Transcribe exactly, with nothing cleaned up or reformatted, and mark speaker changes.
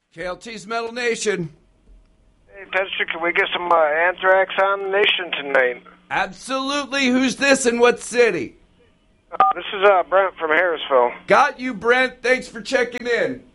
Speaker 1: K L T's Metal Nation.
Speaker 2: Hey, Pastor, can we get some uh, Anthrax on the nation tonight?
Speaker 1: Absolutely. Who's this and what city?
Speaker 2: Uh, this is uh, Brent from Harrisville.
Speaker 1: Got you, Brent. Thanks for checking in.